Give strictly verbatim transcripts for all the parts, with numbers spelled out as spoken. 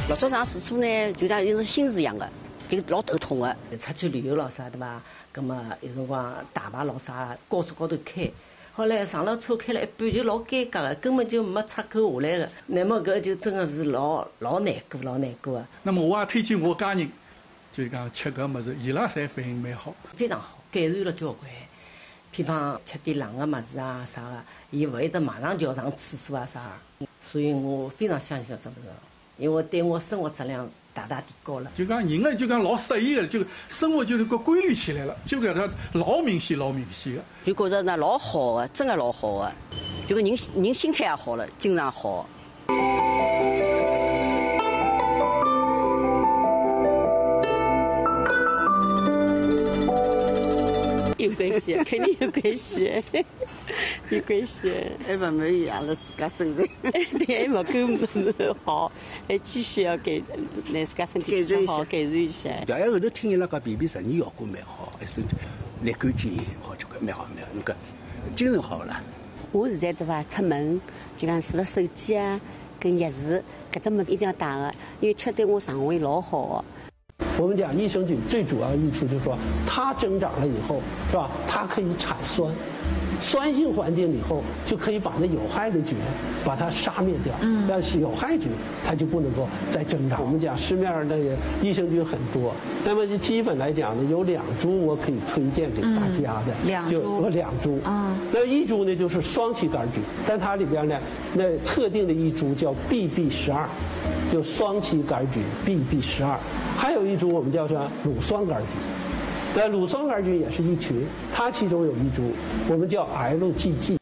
老早上试车呢，就像有种心事一样的，就老头痛的。出去旅游咯啥对吧？葛么有辰光大排咯啥，高速高头开。 后来上了车开了一半就老尴尬的，根本就没出口下来的。那么搿就真的是老老难过，老难过啊。 那么我也推荐我家人，就是讲吃搿物事，伊拉侪反应蛮好， 非常好，改善了交关。比方吃点冷的物事啊啥的，伊勿会得马上就要上厕所啊啥。所以我非常相信搿只物事，因为对我生活质量大大提高了。 就讲人呢，就讲老适意的，就生活就是个规律起来了，就搿个老明显老明显的。 就觉着呢老好的，真的老好的，就个人人心态也好了，经常好。有关系，肯定有关系，有关系。还勿满意阿拉自家身材，对，还勿够好，还继续要改，让自家身体更好，改善一下。 表演后头听伊拉讲皮皮实验效果蛮好，还是立竿见影，好就蛮好蛮好，那个精神好了。 我现在对伐，出门就讲除了手机啊跟钥匙，搿只物事一定要带个，因为吃对我肠胃老好个。 我们讲益生菌最主要的益处就是说，它增长了以后，是吧？它可以产酸，酸性环境以后就可以把那有害的菌把它杀灭掉。嗯。但是有害菌它就不能够再增长。我们讲市面上的益生菌很多，那么就基本来讲呢，有两株我可以推荐给大家的， 嗯、两株就有两株。啊。那一株呢就是双歧杆菌，但它里边呢那特定的一株叫 B B 十二。 就双歧杆菌 B B 十二，还有一株我们叫做乳酸杆菌。那乳酸杆菌也是一群，它其中有一株我们叫 L G G。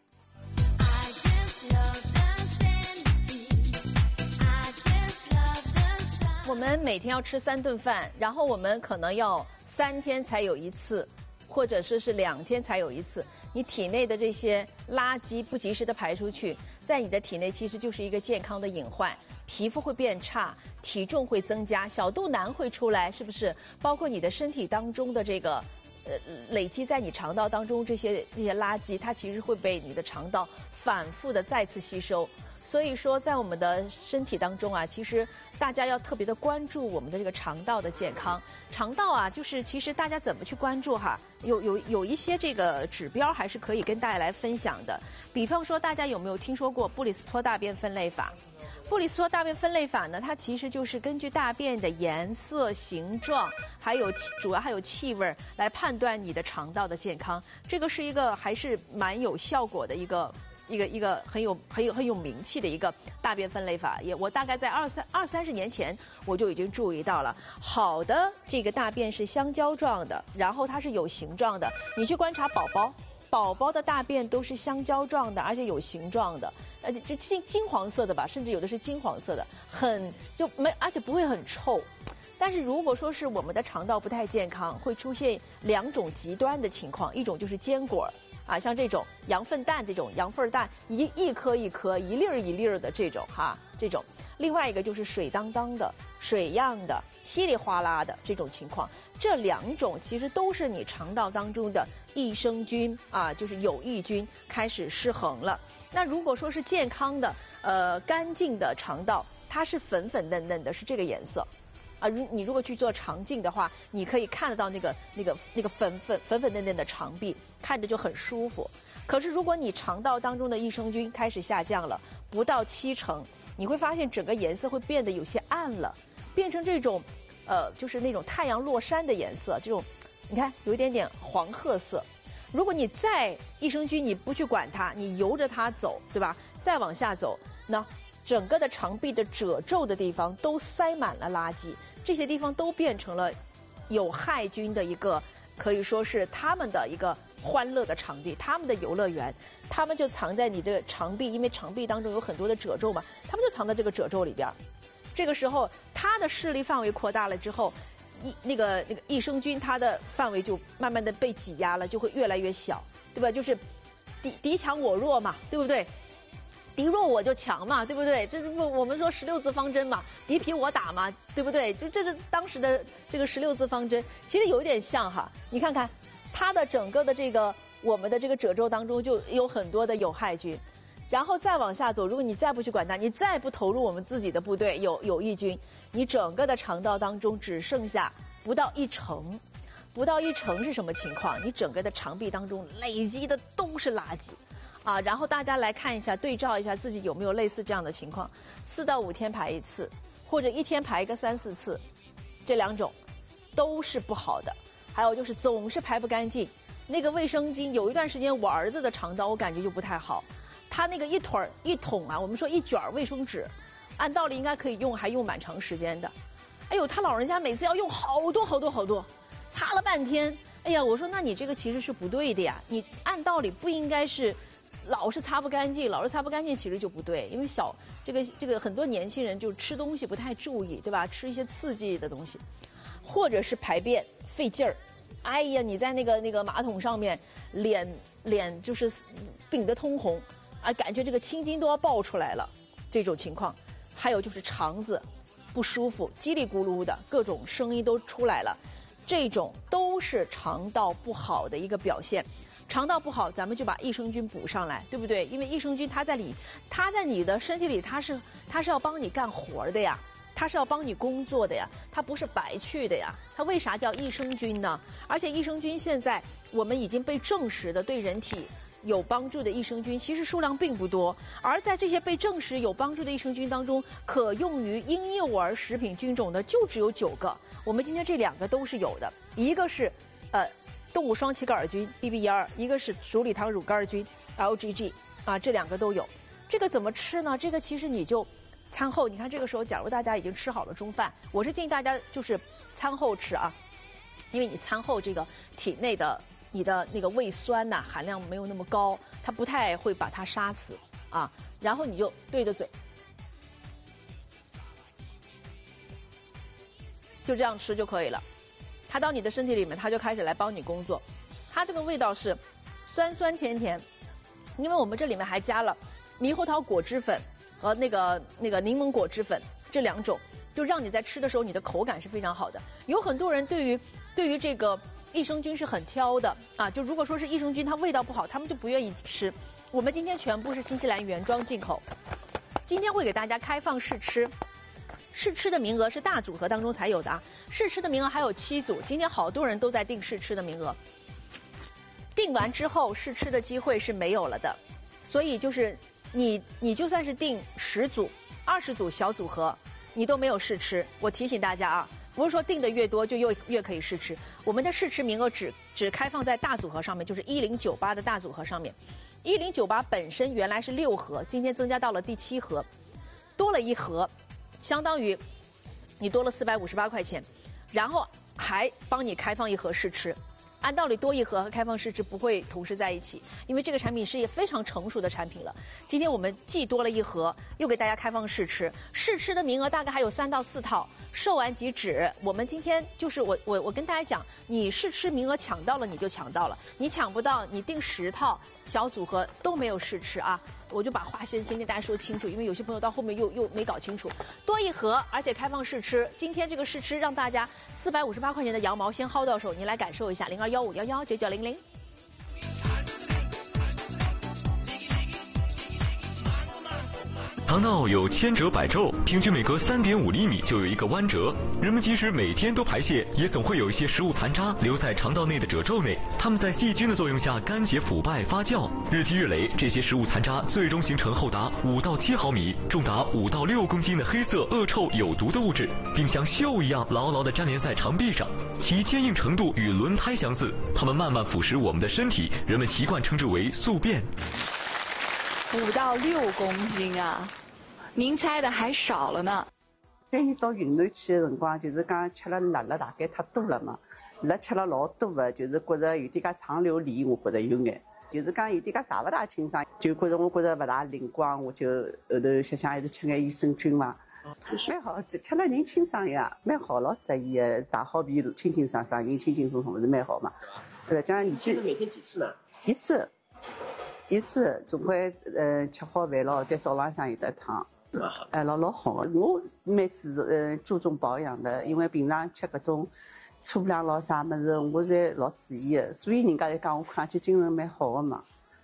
我们每天要吃三顿饭，然后我们可能要三天才有一次，或者说是两天才有一次。你体内的这些垃圾不及时的排出去，在你的体内其实就是一个健康的隐患。 皮肤会变差，体重会增加，小肚腩会出来，是不是？包括你的身体当中的这个，呃，累积在你肠道当中这些这些垃圾，它其实会被你的肠道反复的再次吸收。所以说，在我们的身体当中啊，其实大家要特别的关注我们的这个肠道的健康。肠道啊，就是其实大家怎么去关注哈？有有有一些这个指标还是可以跟大家来分享的。比方说，大家有没有听说过布里斯托大便分类法？ 布里斯托大便分类法呢，它其实就是根据大便的颜色、形状，还有主要还有气味来判断你的肠道的健康。这个是一个还是蛮有效果的一个一个一个很有很有很有名气的一个大便分类法。也我大概在二三二三十年前我就已经注意到了，好的这个大便是香蕉状的，然后它是有形状的。你去观察宝宝。 宝宝的大便都是香蕉状的，而且有形状的，而且就金金黄色的吧，甚至有的是金黄色的，很就没，而且不会很臭。但是如果说是我们的肠道不太健康，会出现两种极端的情况，一种就是坚果啊，像这种羊粪蛋这种羊粪蛋一一颗一颗、一粒儿一粒儿的这种哈，这种。 另外一个就是水当当的、水样的、稀里哗啦的这种情况，这两种其实都是你肠道当中的益生菌啊，就是有益菌开始失衡了。那如果说是健康的、呃干净的肠道，它是粉粉嫩嫩的，是这个颜色。 啊，如你如果去做肠镜的话，你可以看得到那个那个那个粉粉粉粉嫩嫩的肠壁，看着就很舒服。可是如果你肠道当中的益生菌开始下降了，不到七成，你会发现整个颜色会变得有些暗了，变成这种，呃，就是那种太阳落山的颜色，这种，你看有一点点黄褐色。如果你再益生菌你不去管它，你由着它走，对吧？再往下走，那。 整个的肠壁的褶皱的地方都塞满了垃圾，这些地方都变成了有害菌的一个，可以说是他们的一个欢乐的场地，他们的游乐园，他们就藏在你这个肠壁，因为肠壁当中有很多的褶皱嘛，他们就藏在这个褶皱里边。这个时候，它的势力范围扩大了之后，益那个那个益生菌它的范围就慢慢的被挤压了，就会越来越小，对吧？就是敌敌强我弱嘛，对不对？ 敌弱我就强嘛，对不对？这是不我们说十六字方针嘛，敌疲我打嘛，对不对？就这是当时的这个十六字方针，其实有一点像哈。你看看，它的整个的这个我们的这个褶皱当中就有很多的有害菌， 然后再往下走，如果你再不去管它，你再不投入我们自己的部队有有益菌，你整个的肠道当中只剩下不到一成，不到一成是什么情况？你整个的肠壁当中累积的都是垃圾，啊，然后大家来看一下，对照一下自己有没有类似这样的情况，四到五天排一次，或者一天排个三四次，这两种都是不好的。还有就是总是排不干净，那个卫生巾，有一段时间我儿子的肠道我感觉就不太好。他那个一腿儿一桶啊，我们说一卷卫生纸，按道理应该可以用，还用蛮长时间的。哎呦，他老人家每次要用好多好多好多，擦了半天。哎呀，我说那你这个其实是不对的呀，你按道理不应该是老是擦不干净，老是擦不干净其实就不对，因为小这个这个很多年轻人就吃东西不太注意，对吧？吃一些刺激的东西，或者是排便费劲儿。哎呀，你在那个那个马桶上面，脸脸就是饼得通红。啊，感觉这个青筋都要爆出来了，这种情况，还有就是肠子不舒服，叽里咕噜的各种声音都出来了，这种都是肠道不好的一个表现。肠道不好，咱们就把益生菌补上来，对不对？因为益生菌它在里，它在你的身体里，它是它是要帮你干活的呀，它是要帮你工作的呀，它不是白去的呀。它为啥叫益生菌呢？而且益生菌现在我们已经被证实的对人体有帮助的益生菌其实数量并不多，而在这些被证实有帮助的益生菌当中，可用于婴幼儿食品菌种的就只有九个。我们今天这两个都是有的，一个是呃动物双歧杆菌 B B 一二， 一个是鼠李糖乳杆菌 L G G 啊，这两个都有。这个怎么吃呢？这个其实你就餐后，你看这个时候，假如大家已经吃好了中饭，我是建议大家就是餐后吃啊，因为你餐后这个体内的你的那个胃酸呐、啊、含量没有那么高，它不太会把它杀死啊。然后你就对着嘴，就这样吃就可以了。它到你的身体里面，它就开始来帮你工作。它这个味道是酸酸甜甜，因为我们这里面还加了猕猴桃果汁粉和那个那个柠檬果汁粉这两种，就让你在吃的时候你的口感是非常好的。有很多人对于对于这个益生菌是很挑的啊，就如果说是益生菌它味道不好，他们就不愿意吃。我们今天全部是新西兰原装进口，今天会给大家开放试吃，试吃的名额是大组合当中才有的啊，试吃的名额还有七组，今天好多人都在订试吃的名额，订完之后试吃的机会是没有了的，所以就是你你就算是订十组、二十组小组合，你都没有试吃。我提醒大家啊。不是说订的越多就越越可以试吃，我们的试吃名额只只开放在大组合上面，就是一零九八的大组合上面。一零九八本身原来是六盒，今天增加到了第七盒，多了一盒，相当于你多了四百五十八块钱，然后还帮你开放一盒试吃。按道理多一盒和开放试吃不会同时在一起，因为这个产品是也非常成熟的产品了。今天我们既多了一盒，又给大家开放试吃，试吃的名额大概还有三到四套，售完即止。我们今天就是我我我跟大家讲，你试吃名额抢到了你就抢到了，你抢不到你订十套小组合都没有试吃啊。我就把话先先跟大家说清楚，因为有些朋友到后面又又没搞清楚。多一盒，而且开放试吃。今天这个试吃让大家四百五十八块钱的羊毛先薅到手，你来感受一下。零二幺五幺幺九九零零。 肠道有千折百皱，平均每隔三点五厘米就有一个弯折。人们即使每天都排泄，也总会有一些食物残渣留在肠道内的褶皱内，它们在细菌的作用下干结腐败发酵，日积月累，这些食物残渣最终形成厚达五到七毫米、重达五到六公斤的黑色恶臭有毒的物质，并像锈一样牢牢地粘连在肠壁上，其坚硬程度与轮胎相似。它们慢慢腐蚀我们的身体，人们习惯称之为宿便。 五到六公斤啊！您猜的还少了呢。 等于到云南去的辰光，就是讲吃了辣了大概太多了嘛，辣吃了老多的，就是觉着有点介肠流里，我觉着有眼，就是讲有点介查不大清爽，就觉着我觉着不大灵光，我就后头想想还是吃点益生菌嘛，蛮好，吃了人清爽呀，蛮好，老适宜的，大好皮清清爽爽，人清清爽爽，不是蛮好嘛。对，这样你去每天几次呢？ 一次，一次，总归呃吃好饭了，在早浪向有得汤。哎，老老好，我蛮注呃注重保养的，因为平常吃搿种粗粮咯啥么子，我侪老注意的，所以人家才讲我看起精神蛮好的嘛。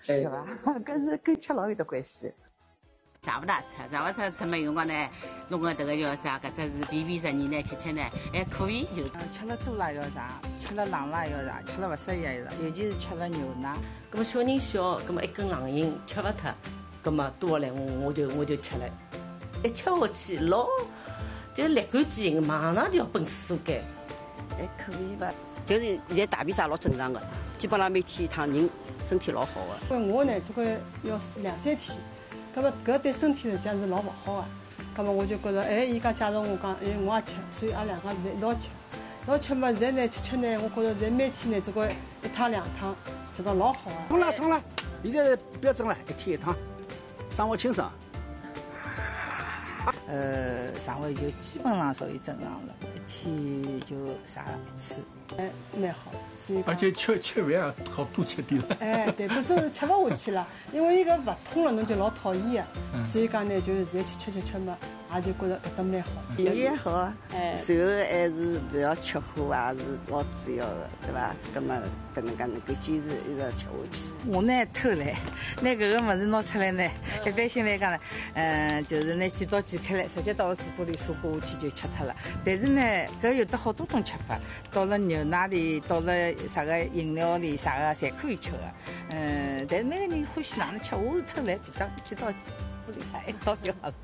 是吧？搿是跟吃老有得关系。 啥不大吃，啥不吃吃没用光呢？弄个这个叫啥？搿只是便便食呢，呢吃吃呢，还可以就。 吃了多了要啥？吃了冷了要啥？吃了不适宜要啥？尤其是吃了牛奶。 咁么小人小，咁么一根冷饮吃勿脱，咁么多了我我就我就吃了，一吃下去老就立竿见影，马上就要奔厕所间。 还可以吧？ 就是现在大便啥老正常的，基本上每天一趟，人身体老好的。 我呢，这个要是两三天。咁么搿对身体来讲是老勿好个，咁么我就觉着，哎，伊讲介绍我讲，哎，我也吃，所以阿两个是一道吃，一道吃嘛，现在呢吃吃呢，我觉着在每天呢这个一趟两趟，这个老好啊。 通了通了，现在不要整了，一天一趟，生活清爽。 呃，肠胃就基本上属于正常了，一天就啥一次。 哎，蛮好，所以而且吃吃饭啊，好多吃点了。 哎，对，不是吃不下去了，因为伊个勿通了，侬就老讨厌啊。嗯、所以讲呢，就是现在吃吃吃吃嘛，也就觉着搿种蛮好。 体力也好，哎，随后还是不要吃火，也是老主要的，对吧？搿么搿能介能够坚持一直吃下去。 我呢偷来，拿搿个物事拿出来呢，一般性来讲呢，嗯，就是拿几刀剪开来，直接到嘴巴里嗦下去就吃脱了。但是呢，搿有得好多种吃法，到了牛奶里，到了啥个饮料里，啥个侪可以吃的。嗯，但是每个人欢喜哪能吃，我是偷来，几刀几刀嘴巴里啥一刀就好了。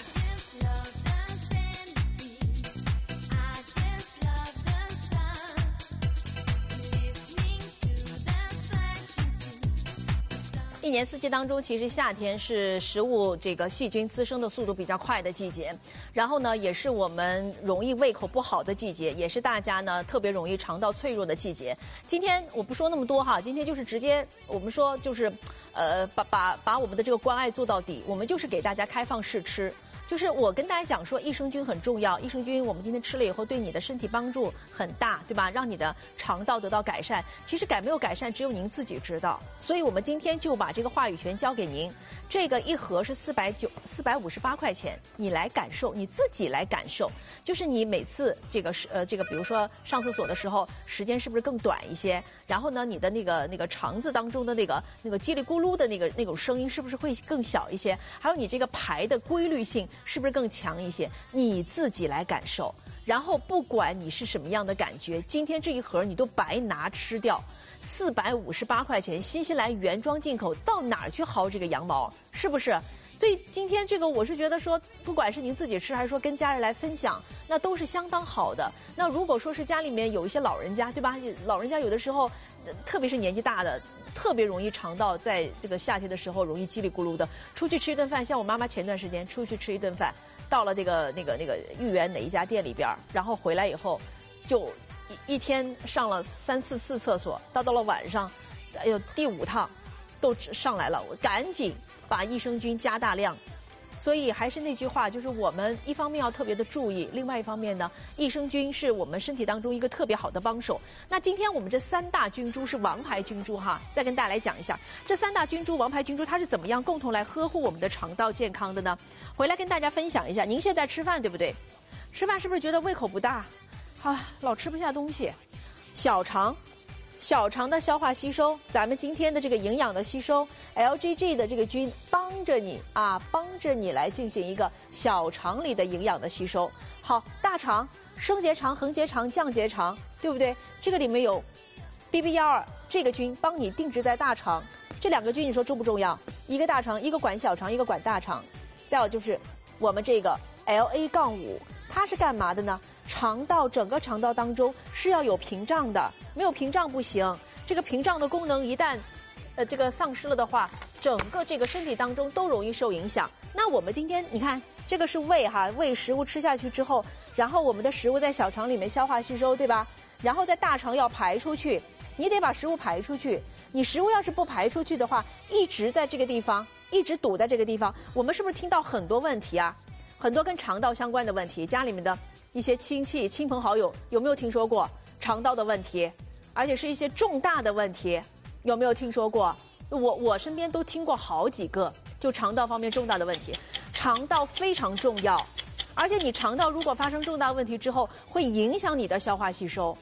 一年四季当中，其实夏天是食物这个细菌滋生的速度比较快的季节，然后呢，也是我们容易胃口不好的季节，也是大家呢特别容易肠道脆弱的季节。今天我不说那么多哈，今天就是直接我们说就是，呃，把把把我们的这个关爱做到底，我们就是给大家开放试吃。就是我跟大家讲说，益生菌很重要，益生菌我们今天吃了以后，对你的身体帮助很大，对吧？让你的肠道得到改善。其实改没有改善，只有您自己知道。所以我们今天就把这个话语权交给您。这个一盒是四百九四百五十八块钱，你来感受，你自己来感受。就是你每次这个是呃这个，比如说上厕所的时候，时间是不是更短一些？然后呢，你的那个那个肠子当中的那个那个叽里咕噜的那个那种声音，是不是会更小一些？还有你这个排的规律性是不是更强一些？你自己来感受。然后不管你是什么样的感觉，今天这一盒你都白拿吃掉，四百五十八块钱，新西兰原装进口，到哪儿去薅这个羊毛？是不是？所以今天这个我是觉得说，不管是您自己吃，还是说跟家人来分享，那都是相当好的。那如果说是家里面有一些老人家，对吧？老人家有的时候，特别是年纪大的，特别容易肠道在这个夏天的时候容易叽里咕噜的。出去吃一顿饭，像我妈妈前段时间出去吃一顿饭。到了那个那个那个豫园哪一家店里边，然后回来以后，就一一天上了三四次厕所，到到了晚上，哎呦第五趟都上来了，我赶紧把益生菌加大量。所以还是那句话，就是我们一方面要特别的注意，另外一方面呢，益生菌是我们身体当中一个特别好的帮手。那今天我们这三大菌株是王牌菌株哈，再跟大家来讲一下这三大菌株、王牌菌株它是怎么样共同来呵护我们的肠道健康的呢？回来跟大家分享一下。您现在吃饭对不对？吃饭是不是觉得胃口不大？啊，老吃不下东西，小肠。小肠的消化吸收，咱们今天的这个营养的吸收 ，L G G 的这个菌帮着你啊，帮着你来进行一个小肠里的营养的吸收。好，大肠、升结肠、横结肠、降结肠，对不对？这个里面有 B B 一二 这个菌帮你定植在大肠，这两个菌你说重不重要？一个大肠，一个管小肠，一个管大肠。再有就是我们这个 L A 杠五，它是干嘛的呢？肠道整个肠道当中是要有屏障的，没有屏障不行。这个屏障的功能一旦，呃，这个丧失了的话，整个这个身体当中都容易受影响。那我们今天你看，这个是胃哈，胃食物吃下去之后，然后我们的食物在小肠里面消化吸收，对吧？然后在大肠要排出去，你得把食物排出去。你食物要是不排出去的话，一直在这个地方，一直堵在这个地方，我们是不是听到很多问题啊？很多跟肠道相关的问题，家里面的一些亲戚、亲朋好友有没有听说过肠道的问题？而且是一些重大的问题，有没有听说过？我我身边都听过好几个，就肠道方面重大的问题。肠道非常重要，而且你肠道如果发生重大问题之后，会影响你的消化吸收。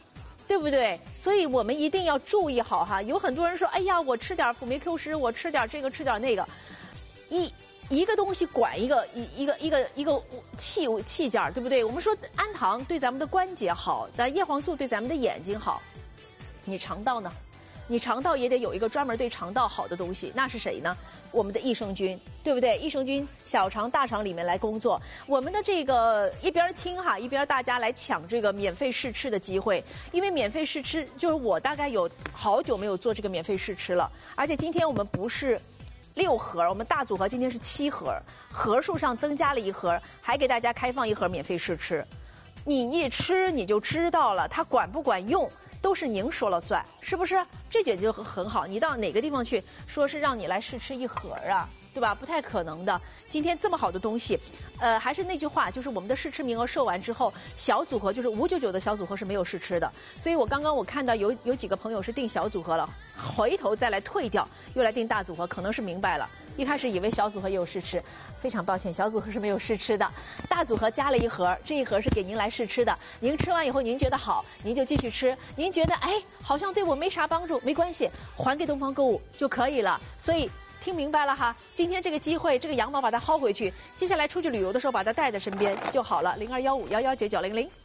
对不对？所以我们一定要注意好哈。有很多人说，哎呀，我吃点辅酶 Q 十，我吃点这个，吃点那个，一一个东西管一个一一个一个一个器器件，对不对？我们说氨糖对咱们的关节好，但叶黄素对咱们的眼睛好，你肠道呢？你肠道也得有一个专门对肠道好的东西，那是谁呢？我们的益生菌，对不对？益生菌小肠、大肠里面来工作。我们的这个一边听哈，一边大家来抢这个免费试吃的机会，因为免费试吃就是我大概有好久没有做这个免费试吃了，而且今天我们不是六盒，我们大组合今天是七盒，盒数上增加了一盒，还给大家开放一盒免费试吃。你一吃你就知道了，它管不管用。都是您说了算，是不是？这点就很好。你到哪个地方去，说是让你来试吃一盒啊，对吧？不太可能的。今天这么好的东西，呃，还是那句话，就是我们的试吃名额售完之后，小组合就是五九九的小组合是没有试吃的。所以我刚刚我看到有有几个朋友是订小组合了，回头再来退掉，又来订大组合，可能是明白了。一开始以为小组合也有试吃，非常抱歉，小组合是没有试吃的。大组合加了一盒，这一盒是给您来试吃的。您吃完以后，您觉得好，您就继续吃；您觉得哎好像对我没啥帮助，没关系，还给东方购物就可以了。所以听明白了哈，今天这个机会，这个羊毛把它薅回去，接下来出去旅游的时候把它带在身边就好了。零二幺五幺幺九九零零。